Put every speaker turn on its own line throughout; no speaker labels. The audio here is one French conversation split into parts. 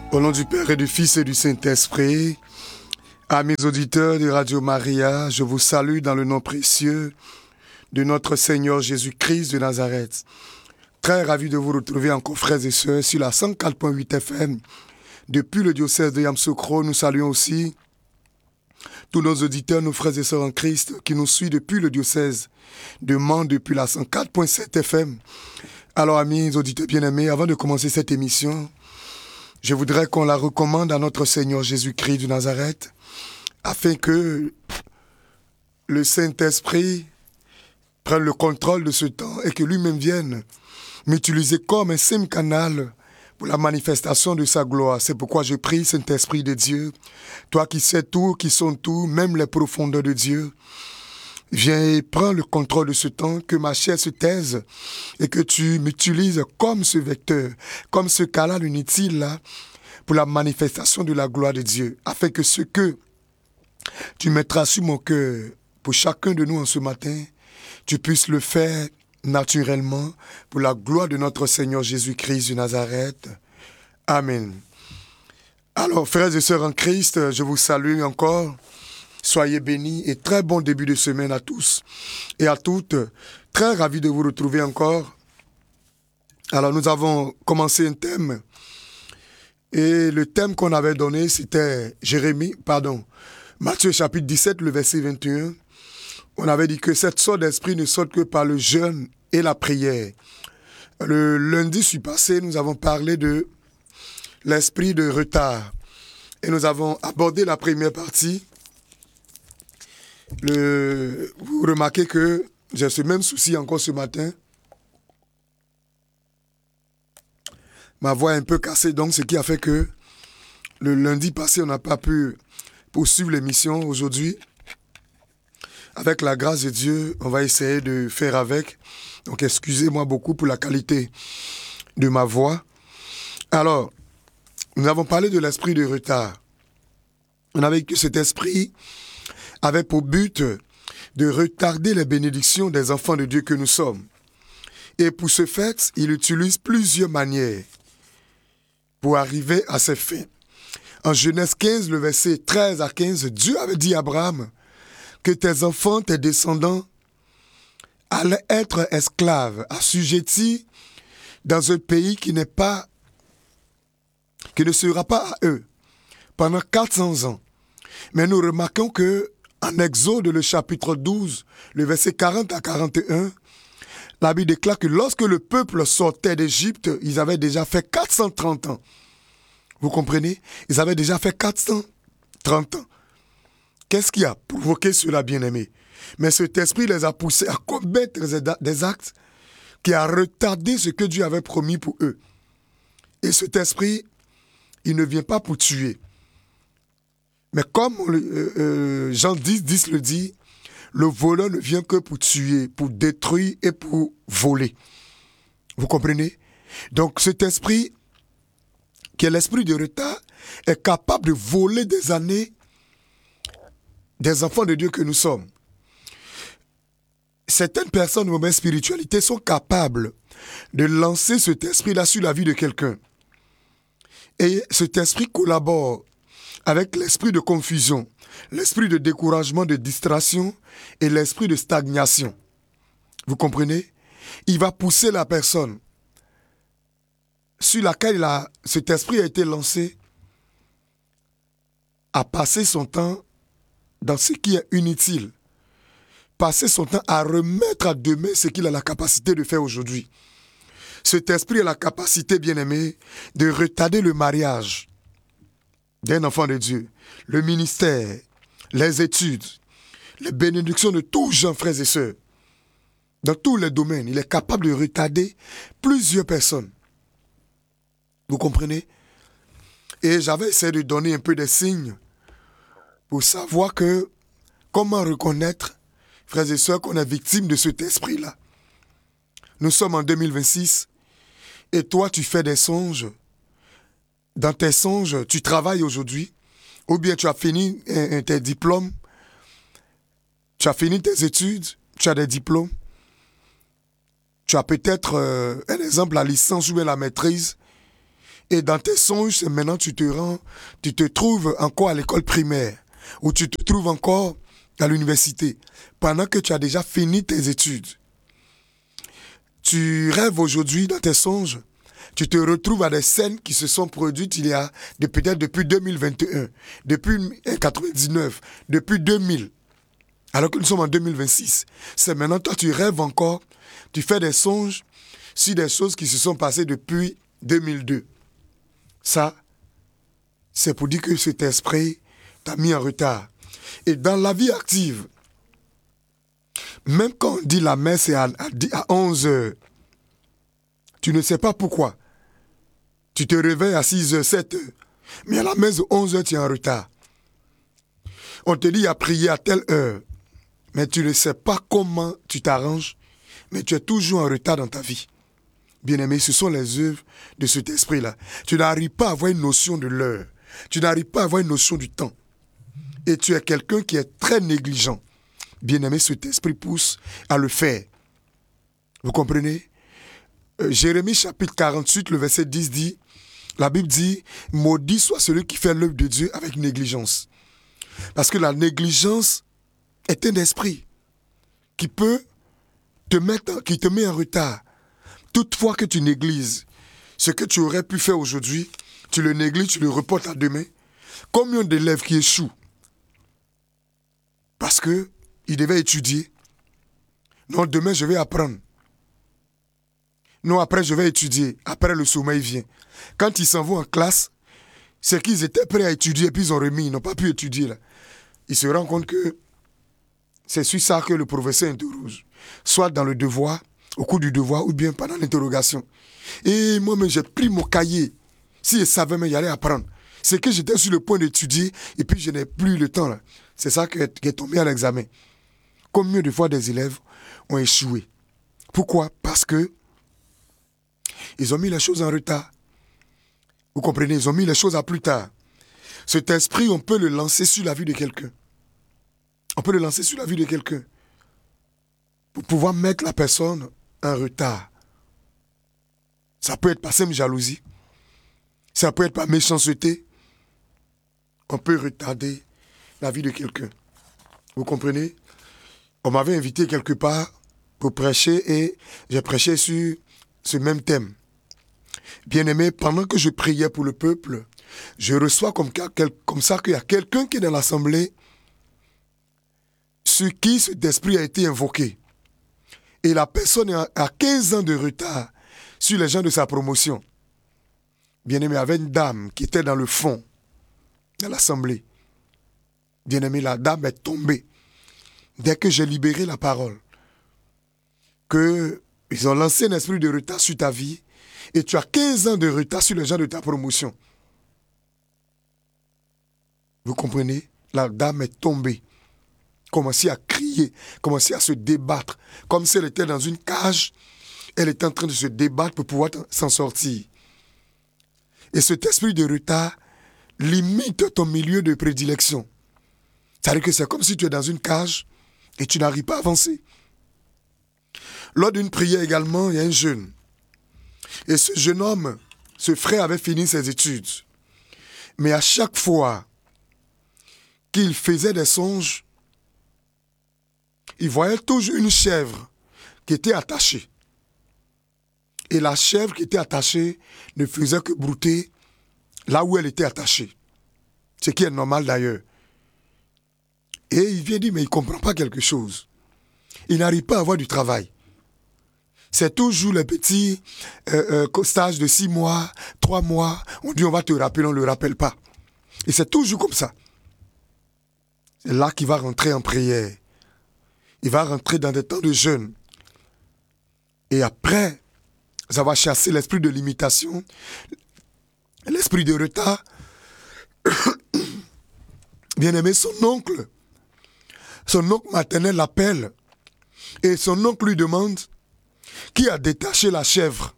Au nom du Père et du Fils et du Saint-Esprit, amis auditeurs de Radio Maria, je vous salue dans le nom précieux de notre Seigneur Jésus-Christ de Nazareth. Très ravi de vous retrouver encore, frères et sœurs, sur la 104.8 FM. Depuis le diocèse de Yamoussoukro, nous saluons aussi tous nos auditeurs, nos frères et sœurs en Christ, qui nous suivent depuis le diocèse de Mans, depuis la 104.7 FM. Alors, amis auditeurs bien-aimés, avant de commencer cette émission, je voudrais qu'on la recommande à notre Seigneur Jésus-Christ de Nazareth, afin que le Saint-Esprit prenne le contrôle de ce temps et que lui-même vienne m'utiliser comme un simple canal pour la manifestation de sa gloire. C'est pourquoi je prie, Saint-Esprit de Dieu, toi qui sais tout, qui sondes tout, même les profondeurs de Dieu, viens et prends le contrôle de ce temps, que ma chair se taise et que tu m'utilises comme ce vecteur, comme ce canal inutile là, pour la manifestation de la gloire de Dieu, afin que ce que tu mettras sur mon cœur pour chacun de nous en ce matin, tu puisses le faire naturellement pour la gloire de notre Seigneur Jésus-Christ de Nazareth. Amen. Alors, frères et sœurs en Christ, je vous salue encore. Soyez bénis et très bon début de semaine à tous et à toutes. Très ravi de vous retrouver encore. Alors, nous avons commencé un thème. Et le thème qu'on avait donné, c'était Matthieu chapitre 17, le verset 21. On avait dit que cette sorte d'esprit ne saute que par le jeûne et la prière. Le lundi passé, nous avons parlé de l'esprit de retard. Et nous avons abordé la première partie. Vous remarquez que j'ai ce même souci encore ce matin. Ma voix est un peu cassée, donc ce qui a fait que le lundi passé, on n'a pas pu poursuivre l'émission aujourd'hui. Avec la grâce de Dieu, on va essayer de faire avec. Donc excusez-moi beaucoup pour la qualité de ma voix. Alors, nous avons parlé de l'esprit de retard. On avait dit que cet esprit avait pour but de retarder les bénédictions des enfants de Dieu que nous sommes. Et pour ce fait, il utilise plusieurs manières pour arriver à ses fins. En Genèse 15, le verset 13 à 15, Dieu avait dit à Abraham que tes enfants, tes descendants, allaient être esclaves, assujettis dans un pays qui ne sera pas à eux pendant 400 ans. Mais nous remarquons que en Exode, le chapitre 12, le verset 40 à 41, la Bible déclare que lorsque le peuple sortait d'Égypte, ils avaient déjà fait 430 ans. Vous comprenez? Ils avaient déjà fait 430 ans. Qu'est-ce qui a provoqué cela, bien-aimés? Mais cet esprit les a poussés à commettre des actes qui a retardé ce que Dieu avait promis pour eux. Et cet esprit, il ne vient pas pour tuer. Mais comme Jean 10 le dit, le voleur ne vient que pour tuer, pour détruire et pour voler. Vous comprenez? Donc cet esprit, qui est l'esprit de retard, est capable de voler des années des enfants de Dieu que nous sommes. Certaines personnes de mauvaise spiritualité sont capables de lancer cet esprit-là sur la vie de quelqu'un. Et cet esprit collabore avec l'esprit de confusion, l'esprit de découragement, de distraction et l'esprit de stagnation. Vous comprenez? Il va pousser la personne sur laquelle cet esprit a été lancé à passer son temps dans ce qui est inutile. Passer son temps à remettre à demain ce qu'il a la capacité de faire aujourd'hui. Cet esprit a la capacité, bien-aimé, de retarder le mariage d'un enfant de Dieu, le ministère, les études, les bénédictions de tous gens, frères et sœurs. Dans tous les domaines, il est capable de retarder plusieurs personnes. Vous comprenez? Et j'avais essayé de donner un peu des signes pour savoir comment reconnaître, frères et sœurs, qu'on est victime de cet esprit-là. Nous sommes en 2026 et toi, tu fais des songes. Dans tes songes, tu travailles aujourd'hui ou bien tu as fini tes diplômes, tu as fini tes études, tu as des diplômes. Tu as peut-être, un exemple, la licence ou bien la maîtrise. Et dans tes songes, c'est maintenant tu te trouves encore à l'école primaire, ou tu te trouves encore à l'université, pendant que tu as déjà fini tes études. Tu rêves aujourd'hui dans tes songes, tu te retrouves à des scènes qui se sont produites peut-être depuis 2021, depuis 1999, depuis 2000, alors que nous sommes en 2026. C'est maintenant, toi tu rêves encore, tu fais des songes sur des choses qui se sont passées depuis 2002. Ça, c'est pour dire que cet esprit t'a mis en retard. Et dans la vie active, même quand on dit la messe est à 11 heures, tu ne sais pas pourquoi. Tu te réveilles à 6 heures, 7 heures. Mais à la messe de 11 heures, tu es en retard. On te dit à prier à telle heure. Mais tu ne sais pas comment tu t'arranges. Mais tu es toujours en retard dans ta vie. Bien-aimé, ce sont les œuvres de cet esprit-là. Tu n'arrives pas à avoir une notion de l'heure. Tu n'arrives pas à avoir une notion du temps. Et tu es quelqu'un qui est très négligent. Bien-aimé, cet esprit pousse à le faire. Vous comprenez? Jérémie chapitre 48, le verset 10 dit, la Bible dit, « Maudit soit celui qui fait l'œuvre de Dieu avec négligence. » Parce que la négligence est un esprit qui te met en retard. Toutefois que tu négliges ce que tu aurais pu faire aujourd'hui, tu le négliges, tu le reportes à demain. Combien d'élèves qui échouent parce qu'ils devaient étudier? Non, demain je vais apprendre. Non, après je vais étudier. Après le sommeil vient. Quand ils s'en vont en classe, c'est qu'ils étaient prêts à étudier, puis ils ont remis, ils n'ont pas pu étudier là. Ils se rendent compte que c'est sur ça que le professeur interroge. Soit dans le devoir, au cours du devoir, ou bien pendant l'interrogation. Et moi-même, j'ai pris mon cahier. Si je savais, mais j'allais apprendre. C'est que j'étais sur le point d'étudier, et puis je n'ai plus le temps là. C'est ça qui est tombé à l'examen. Combien de fois des élèves ont échoué? Pourquoi? Parce que ils ont mis les choses en retard. Vous comprenez? Ils ont mis les choses à plus tard. Cet esprit, on peut le lancer sur la vie de quelqu'un. On peut le lancer sur la vie de quelqu'un. Pour pouvoir mettre la personne en retard. Ça peut être par simple jalousie. Ça peut être par méchanceté. On peut retarder la vie de quelqu'un. Vous comprenez? On m'avait invité quelque part pour prêcher et j'ai prêché sur ce même thème. Bien-aimé, pendant que je priais pour le peuple, je reçois comme ça qu'il y a quelqu'un qui est dans l'assemblée sur qui cet esprit a été invoqué. Et la personne a 15 ans de retard sur les gens de sa promotion. Bien-aimé, il y avait une dame qui était dans le fond de l'assemblée. Bien-aimé, la dame est tombée. Dès que j'ai libéré la parole, qu'ils ont lancé un esprit de retard sur ta vie, et tu as 15 ans de retard sur les gens de ta promotion. Vous comprenez? La dame est tombée. Commençait à crier, commençait à se débattre, comme si elle était dans une cage. Elle était en train de se débattre pour pouvoir s'en sortir. Et cet esprit de retard limite ton milieu de prédilection. C'est-à-dire que c'est comme si tu es dans une cage et tu n'arrives pas à avancer. Lors d'une prière également, il y a un jeune. Et ce jeune homme, ce frère avait fini ses études. Mais à chaque fois qu'il faisait des songes, il voyait toujours une chèvre qui était attachée. Et la chèvre qui était attachée ne faisait que brouter là où elle était attachée. Ce qui est normal d'ailleurs. Et il vient dire, mais il ne comprend pas quelque chose. Il n'arrive pas à avoir du travail. C'est toujours les petits stages de 6 mois, 3 mois. On dit on va te rappeler, on ne le rappelle pas. Et c'est toujours comme ça. C'est là qu'il va rentrer en prière. Il va rentrer dans des temps de jeûne. Et après, ça va chasser l'esprit de limitation, l'esprit de retard. Bien-aimé, son oncle maternel l'appelle. Et son oncle lui demande qui a détaché la chèvre.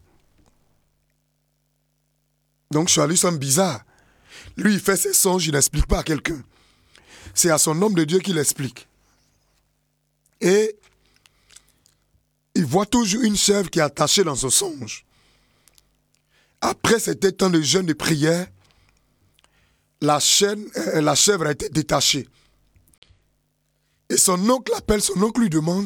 Donc Charlie semble bizarre. Lui, il fait ses songes, il n'explique pas à quelqu'un. C'est à son homme de Dieu qu'il explique. Et il voit toujours une chèvre qui est attachée dans son songe. après cet temps de jeûne de prière, la chèvre a été détachée. Et son oncle lui demande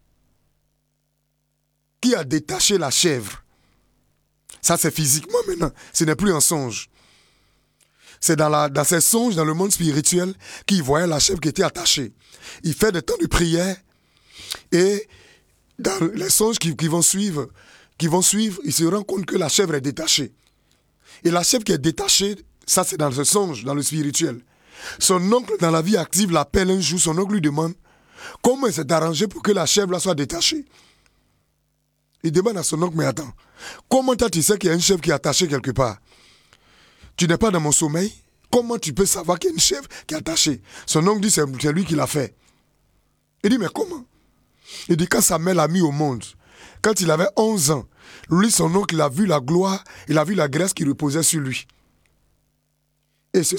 qui a détaché la chèvre. Ça, c'est physiquement maintenant, ce n'est plus un songe. C'est dans ses songes, dans le monde spirituel, qu'il voyait la chèvre qui était attachée. Il fait des temps de prière et dans les songes qui vont suivre, il se rend compte que la chèvre est détachée. Et la chèvre qui est détachée, ça c'est dans ce songe, dans le spirituel. Son oncle, dans la vie active, l'appelle un jour, son oncle lui demande comment il s'est arrangé pour que la chèvre là soit détachée. Il demande à son oncle, mais attends, comment tu sais qu'il y a une chèvre qui est attachée quelque part? Tu n'es pas dans mon sommeil? Comment tu peux savoir qu'il y a une chèvre qui est attachée? Son oncle dit, c'est lui qui l'a fait. Il dit, mais comment? Il dit, quand sa mère l'a mis au monde, quand il avait 11 ans, lui, son oncle, il a vu la gloire, il a vu la grâce qui reposait sur lui. Et c'est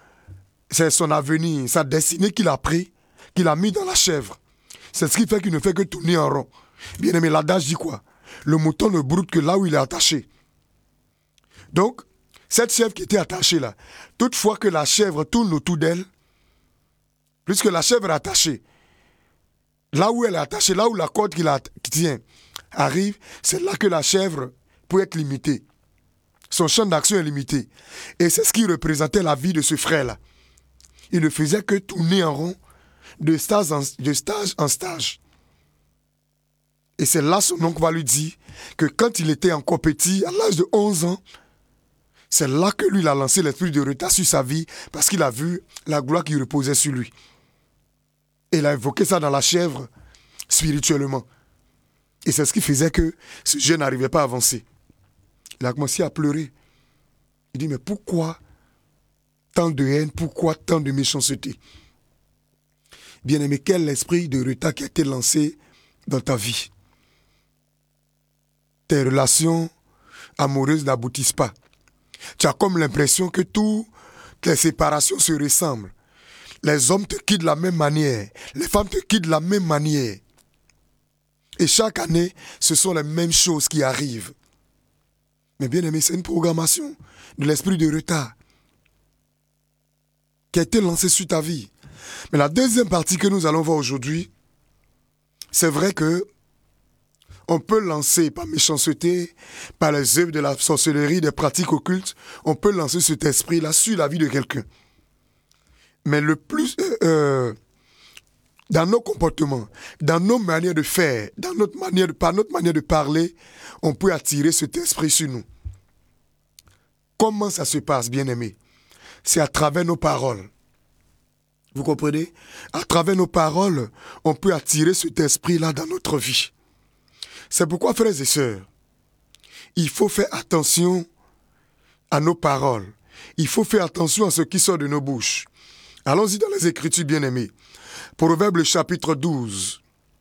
son avenir, sa destinée qu'il a pris, qu'il a mis dans la chèvre. C'est ce qui fait qu'il ne fait que tourner en rond. Bien aimé, l'adage dit quoi? Le mouton ne broute que là où il est attaché. Donc, cette chèvre qui était attachée là, toutefois que la chèvre tourne autour d'elle, puisque la chèvre est attachée, là où elle est attachée, là où la corde qui tient arrive, c'est là que la chèvre peut être limitée. Son champ d'action est limité. Et c'est ce qui représentait la vie de ce frère-là. Il ne faisait que tourner en rond, de stage en stage. Et c'est là son oncle va lui dire que quand il était encore petit, à l'âge de 11 ans, c'est là que lui il a lancé l'esprit de retard sur sa vie parce qu'il a vu la gloire qui reposait sur lui. Et il a évoqué ça dans la chèvre spirituellement. Et c'est ce qui faisait que ce jeune n'arrivait pas à avancer. Il a commencé à pleurer. Il dit, mais pourquoi tant de haine, pourquoi tant de méchanceté? Bien-aimé, quel est l'esprit de retard qui a été lancé dans ta vie? Tes relations amoureuses n'aboutissent pas. Tu as comme l'impression que toutes les séparations se ressemblent. Les hommes te quittent de la même manière. Les femmes te quittent de la même manière. Et chaque année, ce sont les mêmes choses qui arrivent. Mais bien aimé, c'est une programmation de l'esprit de retard qui a été lancée sur ta vie. Mais la deuxième partie que nous allons voir aujourd'hui, c'est vrai que on peut lancer par méchanceté, par les œuvres de la sorcellerie, des pratiques occultes, on peut lancer cet esprit-là sur la vie de quelqu'un. Mais le plus, dans nos comportements, dans nos manières de faire, par notre manière de parler, on peut attirer cet esprit sur nous. Comment ça se passe, bien-aimé? C'est à travers nos paroles. Vous comprenez? À travers nos paroles, on peut attirer cet esprit-là dans notre vie. C'est pourquoi, frères et sœurs, il faut faire attention à nos paroles. Il faut faire attention à ce qui sort de nos bouches. Allons-y dans les Écritures, bien-aimés. Proverbe chapitre 12.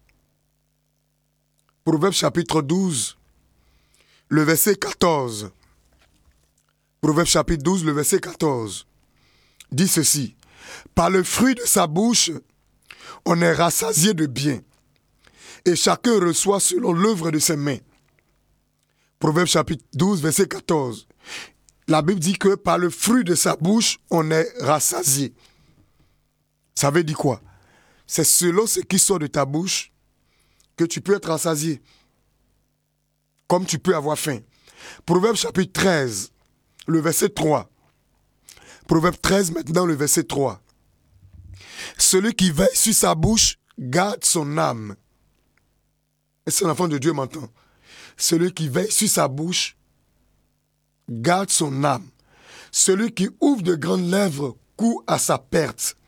Proverbe chapitre 12, le verset 14. Proverbe chapitre 12, le verset 14. Dit ceci. Par le fruit de sa bouche, on est rassasié de bien. Et chacun reçoit selon l'œuvre de ses mains. Proverbe chapitre 12, verset 14. La Bible dit que par le fruit de sa bouche, on est rassasié. Ça veut dire quoi? C'est selon ce qui sort de ta bouche que tu peux être rassasié. Comme tu peux avoir faim. Proverbe chapitre 13, le verset 3. Proverbe 13, maintenant le verset 3. Celui qui veille sur sa bouche garde son âme. Est-ce que l'enfant de Dieu m'entend? Celui qui veille sur sa bouche garde son âme. Celui qui ouvre de grandes lèvres court à sa perte.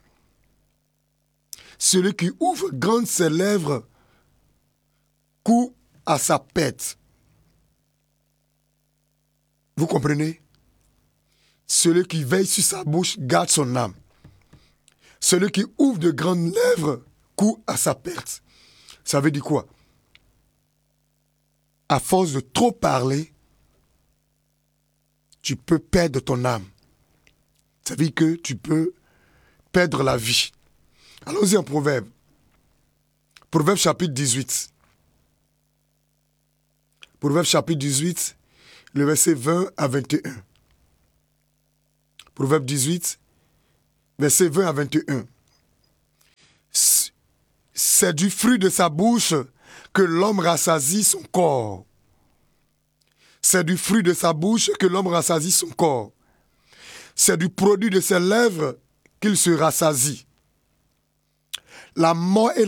Celui qui ouvre grandes ses lèvres court à sa perte. Vous comprenez? Celui qui veille sur sa bouche garde son âme. Celui qui ouvre de grandes lèvres court à sa perte. Ça veut dire quoi? À force de trop parler, tu peux perdre ton âme. Ça veut dire que tu peux perdre la vie. Allons-y en Proverbe. Proverbe chapitre 18. Proverbe chapitre 18, le verset 20 à 21. Proverbe 18, verset 20 à 21. C'est du fruit de sa bouche que l'homme rassasie son corps. C'est du fruit de sa bouche que l'homme rassasie son corps. C'est du produit de ses lèvres qu'il se rassasie. La mort et